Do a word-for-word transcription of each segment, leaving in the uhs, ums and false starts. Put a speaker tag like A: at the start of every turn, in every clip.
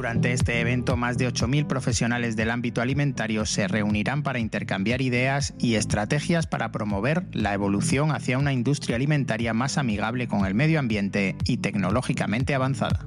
A: Durante este evento, más de ocho mil profesionales del ámbito alimentario se reunirán para intercambiar ideas y estrategias para promover la evolución hacia una industria alimentaria más amigable con el medio ambiente y tecnológicamente avanzada.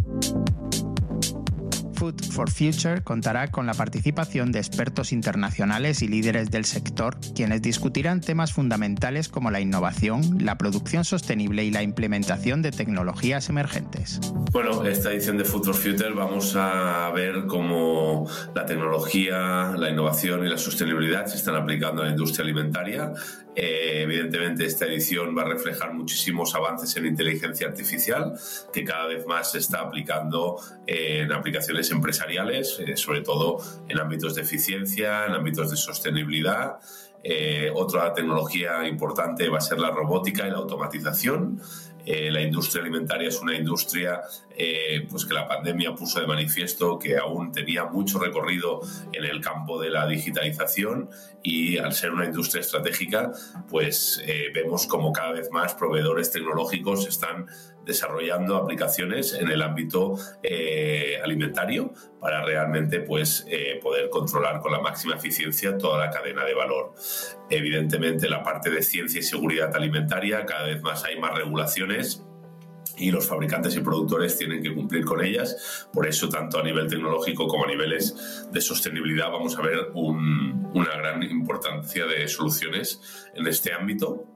A: Food for Future contará con la participación de expertos internacionales y líderes del sector, quienes discutirán temas fundamentales como la innovación, la producción sostenible y la implementación de tecnologías emergentes.
B: Bueno, esta edición de Food for Future vamos a ver cómo la tecnología, la innovación y la sostenibilidad se están aplicando a la industria alimentaria. Eh, evidentemente, esta edición va a reflejar muchísimos avances en inteligencia artificial que cada vez más se está aplicando eh, en aplicaciones empresariales, eh, sobre todo en ámbitos de eficiencia, en ámbitos de sostenibilidad. Eh, otra tecnología importante va a ser la robótica y la automatización. Eh, la industria alimentaria es una industria eh, pues que la pandemia puso de manifiesto que aún tenía mucho recorrido en el campo de la digitalización, y al ser una industria estratégica pues eh, vemos como cada vez más proveedores tecnológicos están desarrollando aplicaciones en el ámbito eh, alimentario para realmente pues, eh, poder controlar con la máxima eficiencia toda la cadena de valor. Evidentemente, la parte de ciencia y seguridad alimentaria, cada vez más hay más regulaciones y los fabricantes y productores tienen que cumplir con ellas. Por eso, tanto a nivel tecnológico como a niveles de sostenibilidad, vamos a ver un, una gran importancia de soluciones en este ámbito.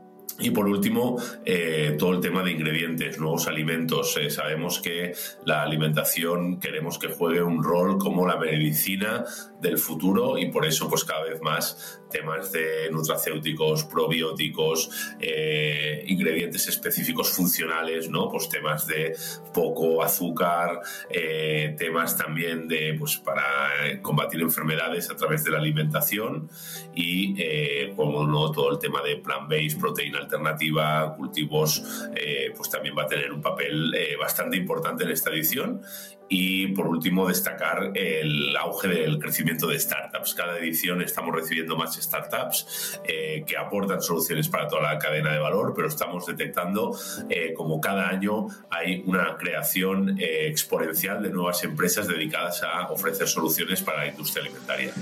B: Y por último, eh, todo el tema de ingredientes, nuevos alimentos. Eh, sabemos que la alimentación queremos que juegue un rol como la medicina del futuro, y por eso pues cada vez más temas de nutracéuticos, probióticos, eh, ingredientes específicos funcionales, ¿no? Pues temas de poco azúcar, eh, temas también de pues para combatir enfermedades a través de la alimentación, y eh, como no, todo el tema de plant-based, proteína alternativa, cultivos, eh, pues también va a tener un papel eh, bastante importante en esta edición. Y por último, destacar el auge del crecimiento de startups. Cada edición estamos recibiendo más startups eh, que aportan soluciones para toda la cadena de valor, pero estamos detectando eh, como cada año hay una creación eh, exponencial de nuevas empresas dedicadas a ofrecer soluciones para la industria alimentaria.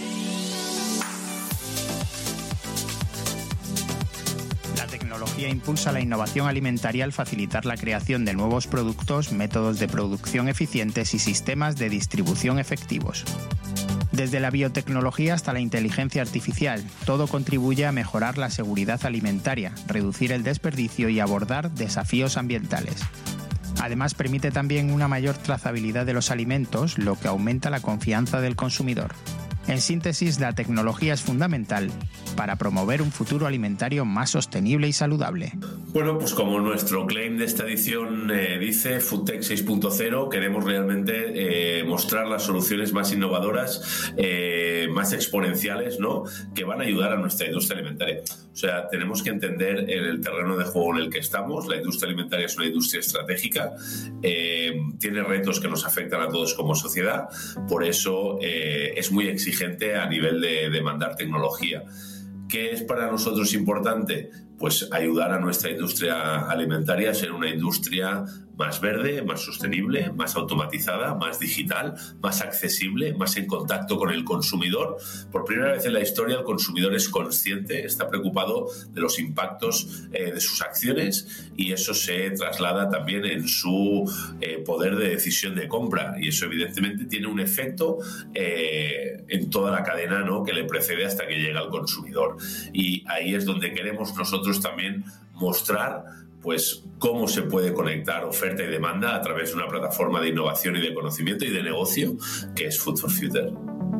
A: La tecnología impulsa la innovación alimentaria al facilitar la creación de nuevos productos, métodos de producción eficientes y sistemas de distribución efectivos. Desde la biotecnología hasta la inteligencia artificial, todo contribuye a mejorar la seguridad alimentaria, reducir el desperdicio y abordar desafíos ambientales. Además, permite también una mayor trazabilidad de los alimentos, lo que aumenta la confianza del consumidor. En síntesis, la tecnología es fundamental para promover un futuro alimentario más sostenible y saludable.
B: Bueno, pues como nuestro claim de esta edición eh, dice, FoodTech seis punto cero, queremos realmente eh, mostrar las soluciones más innovadoras, eh, más exponenciales, ¿no?, que van a ayudar a nuestra industria alimentaria. O sea, tenemos que entender en el terreno de juego en el que estamos. La industria alimentaria es una industria estratégica, eh, tiene retos que nos afectan a todos como sociedad, por eso eh, es muy exigente a nivel de demandar tecnología. ¿Qué es para nosotros importante? Pues ayudar a nuestra industria alimentaria a ser una industria más verde, más sostenible, más automatizada, más digital, más accesible, más en contacto con el consumidor. Por primera vez en la historia el consumidor es consciente, está preocupado de los impactos eh, de sus acciones, y eso se traslada también en su eh, poder de decisión de compra, y eso evidentemente tiene un efecto eh, en toda la cadena, ¿no?, que le precede hasta que llega al consumidor. Y ahí es donde queremos nosotros también mostrar pues cómo se puede conectar oferta y demanda a través de una plataforma de innovación y de conocimiento y de negocio que es Food for Future.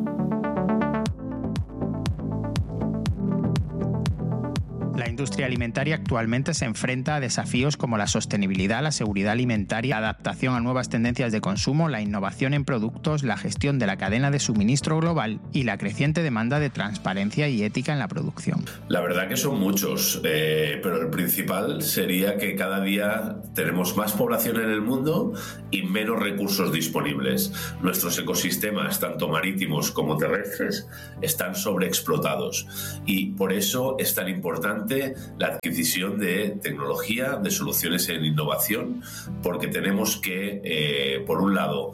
A: La industria alimentaria actualmente se enfrenta a desafíos como la sostenibilidad, la seguridad alimentaria, la adaptación a nuevas tendencias de consumo, la innovación en productos, la gestión de la cadena de suministro global y la creciente demanda de transparencia y ética en la producción.
B: La verdad que son muchos, eh, pero el principal sería que cada día tenemos más población en el mundo y menos recursos disponibles. Nuestros ecosistemas, tanto marítimos como terrestres, están sobreexplotados, y por eso es tan importante importante la adquisición de tecnología, de soluciones en innovación, porque tenemos que, eh, por un lado,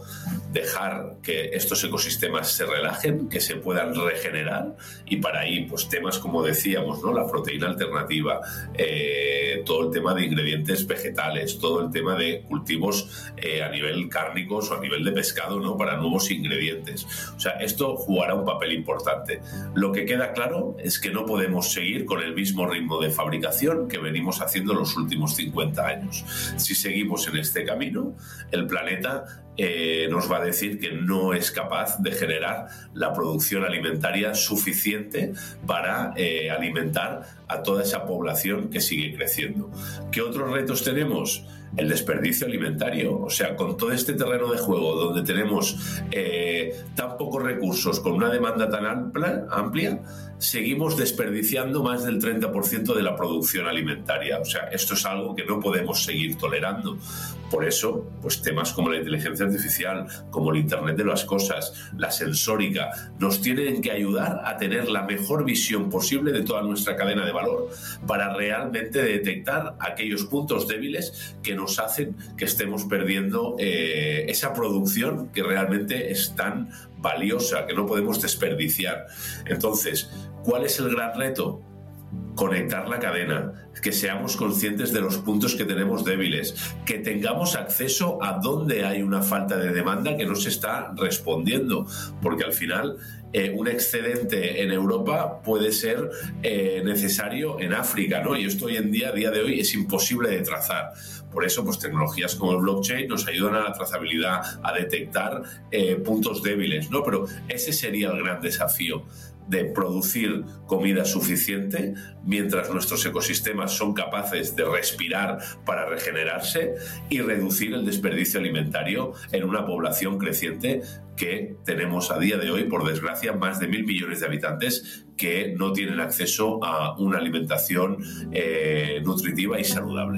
B: dejar que estos ecosistemas se relajen, que se puedan regenerar, y para ahí, pues temas como decíamos, ¿no? La proteína alternativa, eh, todo el tema de ingredientes vegetales, todo el tema de cultivos eh, a nivel cárnicos o a nivel de pescado, ¿no? Para nuevos ingredientes. O sea, esto jugará un papel importante. Lo que queda claro es que no podemos seguir con el mismo ritmo de fabricación que venimos haciendo los últimos cincuenta años. Si seguimos en este camino, el planeta eh, nos va a decir que no es capaz de generar la producción alimentaria suficiente para eh, alimentar a toda esa población que sigue creciendo. ¿Qué otros retos tenemos? El desperdicio alimentario. O sea, con todo este terreno de juego donde tenemos eh, tan pocos recursos, con una demanda tan amplia, amplia, seguimos desperdiciando más del treinta por ciento de la producción alimentaria. O sea, esto es algo que no podemos seguir tolerando. Por eso, pues temas como la inteligencia artificial, como el Internet de las cosas, la sensórica, nos tienen que ayudar a tener la mejor visión posible de toda nuestra cadena de valor para realmente detectar aquellos puntos débiles que nos hacen que estemos perdiendo eh, esa producción que realmente es tan valiosa, que no podemos desperdiciar. Entonces, ¿cuál es el gran reto? Conectar la cadena, que seamos conscientes de los puntos que tenemos débiles, que tengamos acceso a dónde hay una falta de demanda que no se está respondiendo, porque al final eh, un excedente en Europa puede ser eh, necesario en África, ¿no? Y esto hoy en día, a día de hoy, es imposible de trazar. Por eso, pues tecnologías como el blockchain nos ayudan a la trazabilidad, a detectar eh, puntos débiles, ¿no? Pero ese sería el gran desafío, de producir comida suficiente mientras nuestros ecosistemas son capaces de respirar para regenerarse y reducir el desperdicio alimentario en una población creciente que tenemos a día de hoy, por desgracia, más de mil millones de habitantes que no tienen acceso a una alimentación eh, nutritiva y saludable.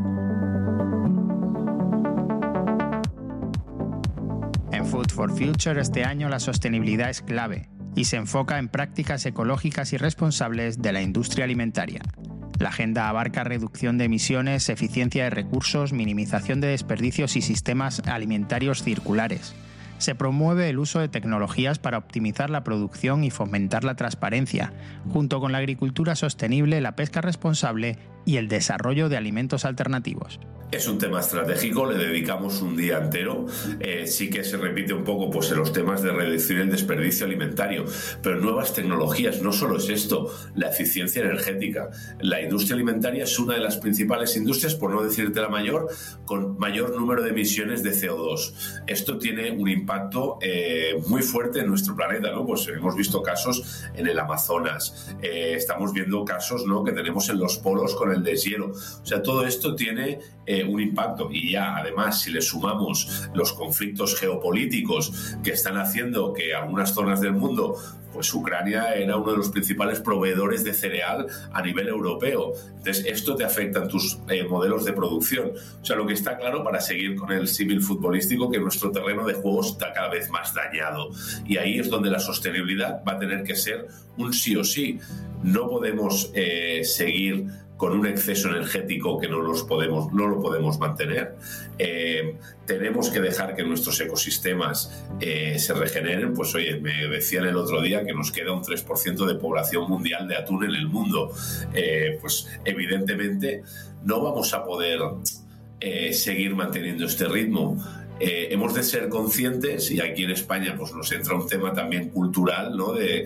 A: En Food for Future este año la sostenibilidad es clave y se enfoca en prácticas ecológicas y responsables de la industria alimentaria. La agenda abarca reducción de emisiones, eficiencia de recursos, minimización de desperdicios y sistemas alimentarios circulares. Se promueve el uso de tecnologías para optimizar la producción y fomentar la transparencia, junto con la agricultura sostenible, la pesca responsable y el desarrollo de alimentos alternativos.
B: Es un tema estratégico, le dedicamos un día entero. Eh, sí que se repite un poco pues, en los temas de reducir el desperdicio alimentario, pero nuevas tecnologías, no solo es esto, la eficiencia energética. La industria alimentaria es una de las principales industrias, por no decirte la mayor, con mayor número de emisiones de C O dos. Esto tiene un impacto eh, muy fuerte en nuestro planeta, ¿no? Pues hemos visto casos en el Amazonas, eh, estamos viendo casos, ¿no?, que tenemos en los polos con el deshielo. O sea, todo esto tiene eh, un impacto, y ya además si le sumamos los conflictos geopolíticos que están haciendo que algunas zonas del mundo, pues Ucrania era uno de los principales proveedores de cereal a nivel europeo. Entonces esto te afecta en tus eh, modelos de producción. O sea, lo que está claro, para seguir con el símil futbolístico, que nuestro terreno de juego está cada vez más dañado, y ahí es donde la sostenibilidad va a tener que ser un sí o sí. No podemos eh, seguir con un exceso energético que no, los podemos, no lo podemos mantener. Eh, tenemos que dejar que nuestros ecosistemas eh, se regeneren. Pues oye, me decían el otro día que nos queda un tres por ciento de población mundial de atún en el mundo. Eh, pues evidentemente no vamos a poder eh, seguir manteniendo este ritmo. Eh, hemos de ser conscientes, y aquí en España pues nos entra un tema también cultural, ¿no?, de,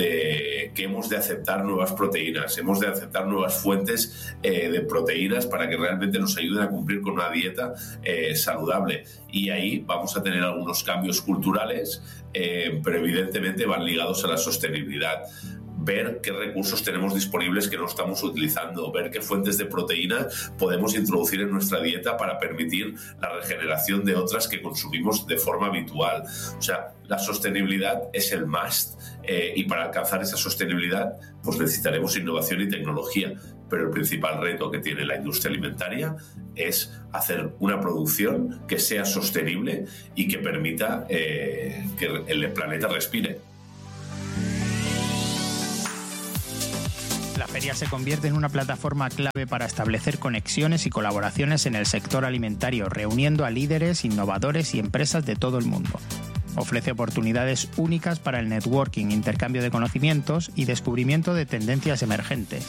B: de que hemos de aceptar nuevas proteínas, hemos de aceptar nuevas fuentes eh, de proteínas para que realmente nos ayuden a cumplir con una dieta eh, saludable. Y ahí vamos a tener algunos cambios culturales, eh, pero evidentemente van ligados a la sostenibilidad. Ver qué recursos tenemos disponibles que no estamos utilizando, ver qué fuentes de proteína podemos introducir en nuestra dieta para permitir la regeneración de otras que consumimos de forma habitual. O sea, la sostenibilidad es el must, eh, y para alcanzar esa sostenibilidad pues necesitaremos innovación y tecnología, pero el principal reto que tiene la industria alimentaria es hacer una producción que sea sostenible y que permita eh, que el planeta respire.
A: La feria se convierte en una plataforma clave para establecer conexiones y colaboraciones en el sector alimentario, reuniendo a líderes, innovadores y empresas de todo el mundo. Ofrece oportunidades únicas para el networking, intercambio de conocimientos y descubrimiento de tendencias emergentes.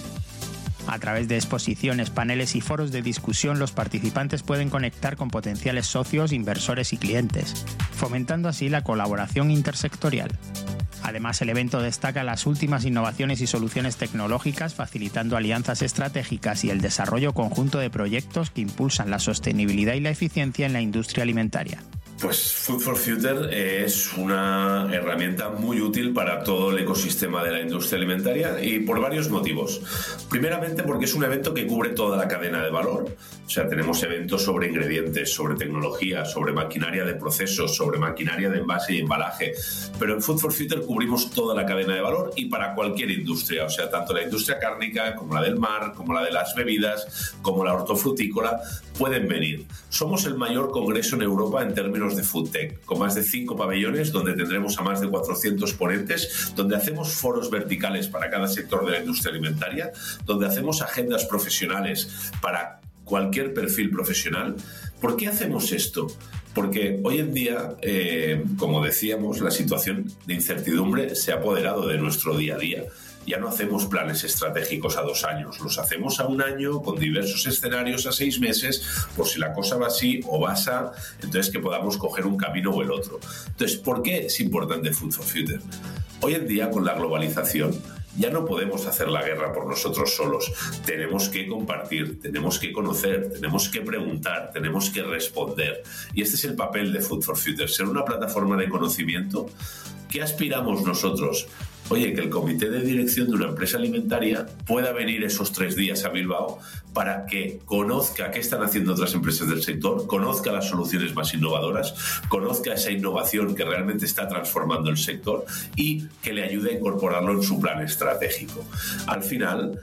A: A través de exposiciones, paneles y foros de discusión, los participantes pueden conectar con potenciales socios, inversores y clientes, fomentando así la colaboración intersectorial. Además, el evento destaca las últimas innovaciones y soluciones tecnológicas, facilitando alianzas estratégicas y el desarrollo conjunto de proyectos que impulsan la sostenibilidad y la eficiencia en la industria alimentaria.
B: Pues Food for Future es una herramienta muy útil para todo el ecosistema de la industria alimentaria y por varios motivos. Primeramente porque es un evento que cubre toda la cadena de valor. O sea, tenemos eventos sobre ingredientes, sobre tecnología, sobre maquinaria de procesos, sobre maquinaria de envase y embalaje. Pero en Food for Future cubrimos toda la cadena de valor y para cualquier industria. O sea, tanto la industria cárnica como la del mar, como la de las bebidas, como la hortofrutícola, pueden venir. Somos el mayor congreso en Europa en términos de Food Tech, con más de cinco pabellones donde tendremos a más de cuatrocientos ponentes, donde hacemos foros verticales para cada sector de la industria alimentaria, donde hacemos agendas profesionales para cualquier perfil profesional. ¿Por qué hacemos esto? Porque hoy en día, eh, como decíamos, la situación de incertidumbre se ha apoderado de nuestro día a día. Ya no hacemos planes estratégicos a dos años, los hacemos a un año con diversos escenarios a seis meses, por si la cosa va así o va así, entonces que podamos coger un camino o el otro. Entonces, ¿por qué es importante Food for Future? Hoy en día, con la globalización, ya no podemos hacer la guerra por nosotros solos. Tenemos que compartir, tenemos que conocer, tenemos que preguntar, tenemos que responder. Y este es el papel de Food for Future, ser una plataforma de conocimiento. ¿Qué aspiramos nosotros? Oye, que el comité de dirección de una empresa alimentaria pueda venir esos tres días a Bilbao para que conozca qué están haciendo otras empresas del sector, conozca las soluciones más innovadoras, conozca esa innovación que realmente está transformando el sector y que le ayude a incorporarlo en su plan estratégico. Al final,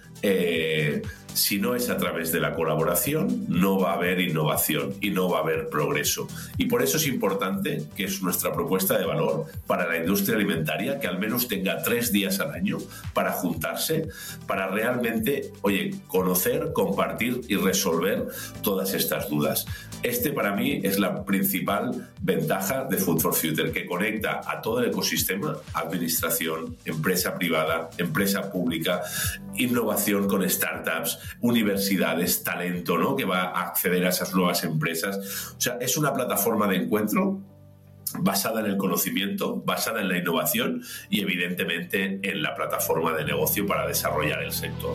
B: eh, si no es a través de la colaboración, no va a haber innovación y no va a haber progreso. Y por eso es importante, que es nuestra propuesta de valor para la industria alimentaria, que al menos tenga tres días al año para juntarse, para realmente, oye, conocer, compartir y resolver todas estas dudas. Este para mí es la principal ventaja de Food for Future, que conecta a todo el ecosistema, administración, empresa privada, empresa pública, innovación con startups, universidades, talento, ¿no?, que va a acceder a esas nuevas empresas. O sea, es una plataforma de encuentro basada en el conocimiento, basada en la innovación y evidentemente en la plataforma de negocio para desarrollar el sector.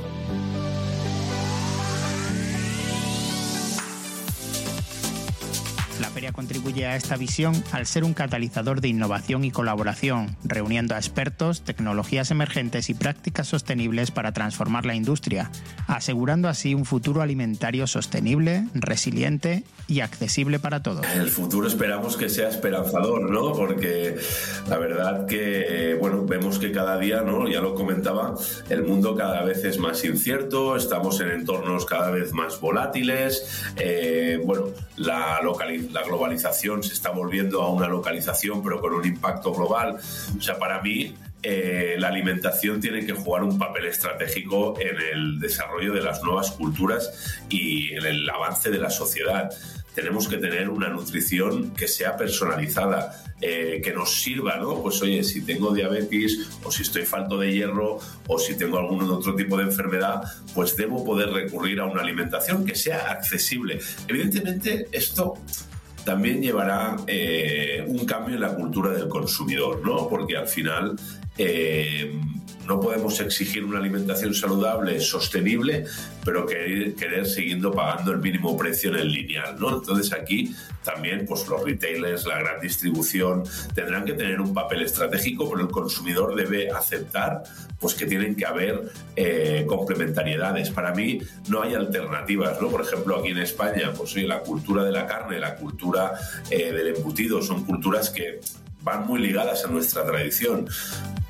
A: La feria contribuye a esta visión al ser un catalizador de innovación y colaboración, reuniendo a expertos, tecnologías emergentes y prácticas sostenibles para transformar la industria, asegurando así un futuro alimentario sostenible, resiliente y accesible para todos.
B: El futuro esperamos que sea esperanzador, ¿no? Porque la verdad que, bueno, vemos que cada día, ¿no?, ya lo comentaba, el mundo cada vez es más incierto, estamos en entornos cada vez más volátiles, eh, bueno, la localización la globalización se está volviendo a una localización pero con un impacto global. O sea, para mí eh, la alimentación tiene que jugar un papel estratégico en el desarrollo de las nuevas culturas y en el avance de la sociedad. Tenemos que tener una nutrición que sea personalizada, eh, que nos sirva, ¿no? Pues oye, si tengo diabetes o si estoy falto de hierro o si tengo algún otro tipo de enfermedad, pues debo poder recurrir a una alimentación que sea accesible. Evidentemente, esto también llevará eh, un cambio en la cultura del consumidor, ¿no? Porque al final eh, no podemos exigir una alimentación saludable, sostenible, pero querer, querer siguiendo pagando el mínimo precio en el lineal, ¿no? Entonces aquí también pues los retailers, la gran distribución tendrán que tener un papel estratégico, pero el consumidor debe aceptar pues que tienen que haber eh, complementariedades. Para mí no hay alternativas, ¿no? Por ejemplo, aquí en España, pues oye, la cultura de la carne, la cultura eh, del embutido son culturas que van muy ligadas a nuestra tradición.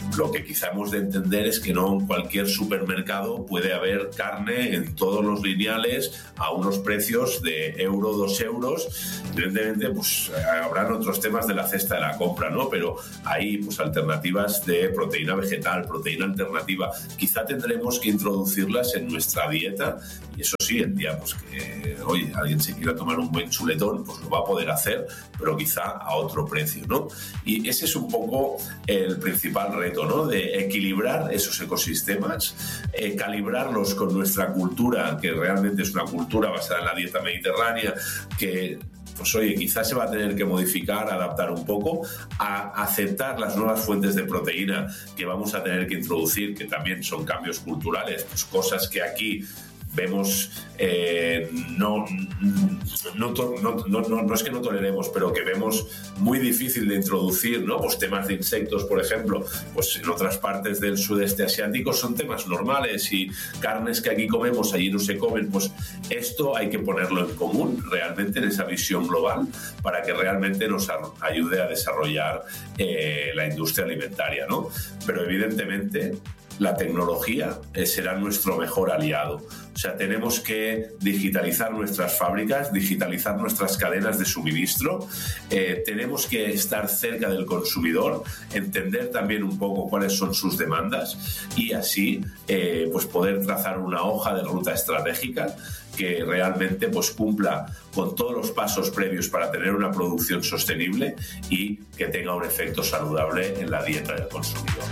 B: Lo que quizá hemos de entender es que no en cualquier supermercado puede haber carne en todos los lineales a unos precios de euro, dos euros. Evidentemente, pues habrán otros temas de la cesta de la compra, ¿no? Pero hay pues alternativas de proteína vegetal, proteína alternativa. Quizá tendremos que introducirlas en nuestra dieta, y eso sí, el día pues que oye, alguien se quiera tomar un buen chuletón, pues lo va a poder hacer, pero quizá a otro precio, ¿no? Y ese es un poco el principal reto, ¿no? De equilibrar esos ecosistemas, eh, calibrarlos con nuestra cultura, que realmente es una cultura basada en la dieta mediterránea, que pues oye, quizás se va a tener que modificar, adaptar un poco, a aceptar las nuevas fuentes de proteína que vamos a tener que introducir, que también son cambios culturales, pues cosas que aquí vemos, eh, no, no, no, no, no es que no toleremos, pero que vemos muy difícil de introducir, ¿no? Pues temas de insectos, por ejemplo, pues en otras partes del sudeste asiático son temas normales, y carnes que aquí comemos, allí no se comen. Pues esto hay que ponerlo en común realmente en esa visión global para que realmente nos ayude a desarrollar eh, la industria alimentaria, ¿no? Pero evidentemente la tecnología será nuestro mejor aliado. O sea, tenemos que digitalizar nuestras fábricas, digitalizar nuestras cadenas de suministro, eh, tenemos que estar cerca del consumidor, entender también un poco cuáles son sus demandas, y así eh, pues poder trazar una hoja de ruta estratégica que realmente pues cumpla con todos los pasos previos para tener una producción sostenible y que tenga un efecto saludable en la dieta del consumidor.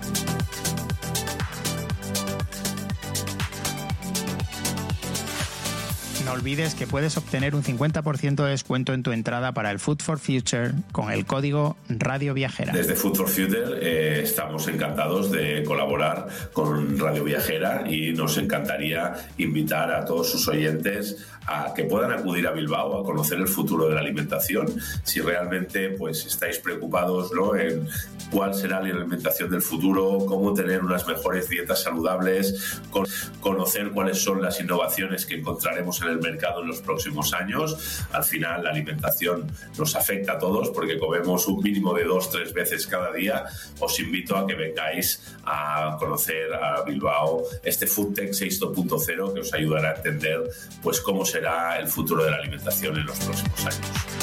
A: No olvides que puedes obtener un cincuenta por ciento de descuento en tu entrada para el Food for Future con el código Radio Viajera.
B: Desde Food for Future eh, estamos encantados de colaborar con Radio Viajera, y nos encantaría invitar a todos sus oyentes a que puedan acudir a Bilbao a conocer el futuro de la alimentación. Si realmente pues estáis preocupados, ¿no?, en cuál será la alimentación del futuro, cómo tener unas mejores dietas saludables, con, conocer cuáles son las innovaciones que encontraremos en el mercado en los próximos años. Al final la alimentación nos afecta a todos porque comemos un mínimo de dos, tres veces cada día. Os invito a que vengáis a conocer a Bilbao este Foodtech seis punto cero, que os ayudará a entender pues cómo será el futuro de la alimentación en los próximos años.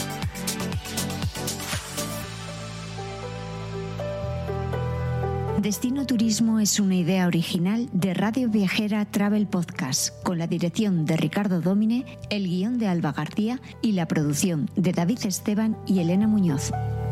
C: Destino Turismo es una idea original de Radio Viajera Travel Podcast, con la dirección de Ricardo Dómine, el guión de Alba García y la producción de David Esteban y Elena Muñoz.